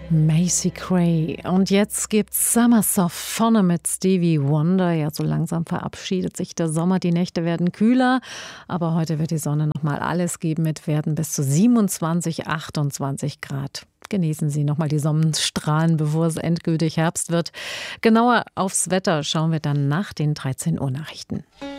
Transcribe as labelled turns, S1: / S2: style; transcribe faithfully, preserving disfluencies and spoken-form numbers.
S1: Macy Gray. Und jetzt gibt's Summersoft vorne mit Stevie Wonder. Ja, so langsam verabschiedet sich der Sommer. Die Nächte werden kühler. Aber heute wird die Sonne noch mal alles geben. Mit werden bis zu siebenundzwanzig, achtundzwanzig Grad. Genießen Sie noch mal die Sonnenstrahlen, bevor es endgültig Herbst wird. Genauer aufs Wetter schauen wir dann nach den dreizehn Uhr Nachrichten.